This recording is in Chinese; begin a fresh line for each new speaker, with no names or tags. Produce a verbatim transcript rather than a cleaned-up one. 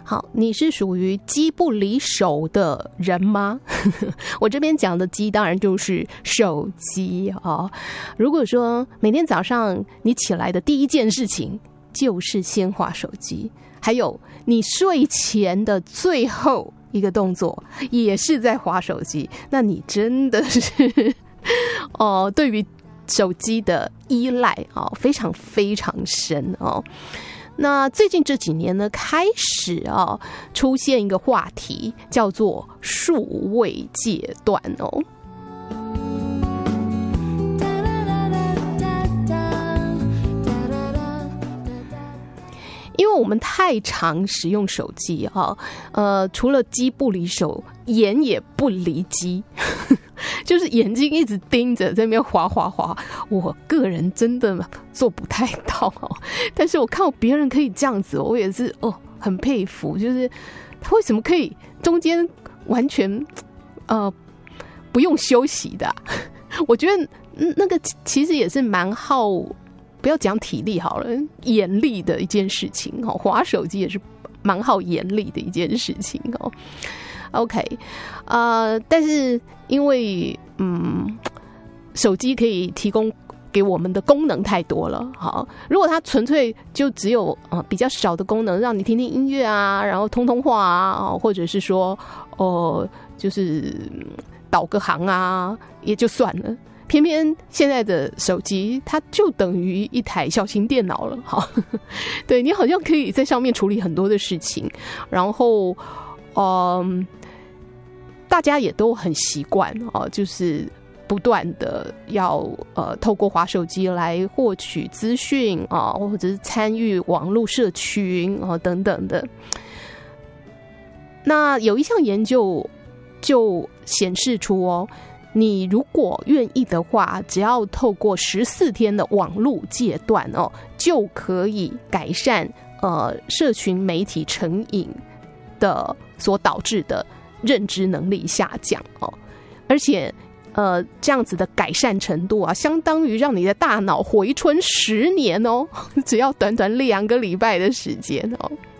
好，你是属于机不离手的人吗？我这边讲的机当然就是手机哦。如果说每天早上你起来的第一件事情就是先滑手机，还有你睡前的最后一个动作也是在滑手机，那你真的是哦，对于手机的依赖哦非常非常深哦。那最近这几年呢，开始啊出现一个话题，叫做数位戒断哦。因为我们太常使用手机哈，呃，除了机不离手，眼也不离机，就是眼睛一直盯着在那边滑滑滑。我个人真的做不太到哦，但是我看到别人可以这样子，我也是哦很佩服，就是他为什么可以中间完全呃不用休息的啊？我觉得那个其实也是蛮耗。不要讲体力好了，眼力的一件事情哦，滑手机也是蛮耗眼力的一件事情哦。OK， 呃，但是因为嗯，手机可以提供给我们的功能太多了，好，如果它纯粹就只有呃比较少的功能，让你听听音乐啊，然后通通话啊，或者是说哦、呃，就是导个航啊，也就算了。偏偏现在的手机它就等于一台小型电脑了，好，对，你好像可以在上面处理很多的事情，然后嗯，大家也都很习惯哦，就是不断的要呃透过滑手机来获取资讯啊，或者是参与网络社群啊等等的。那有一项研究就显示出哦，你如果愿意的话，只要透过十四天的网络戒断哦，就可以改善呃社群媒体成瘾的所导致的认知能力下降哦，而且呃这样子的改善程度啊，相当于让你的大脑回春十年哦，只要短短两个礼拜的时间哦。